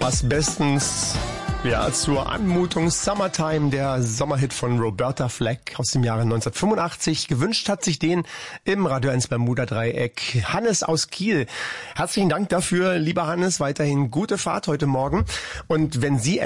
Passt bestens zur Anmutung Summertime, der Sommerhit von Roberta Flack aus dem Jahre 1985. Gewünscht hat sich den im Radio 1 Bermuda-Dreieck Hannes aus Kiel. Herzlichen Dank dafür, lieber Hannes. Weiterhin gute Fahrt heute Morgen. Und wenn Sie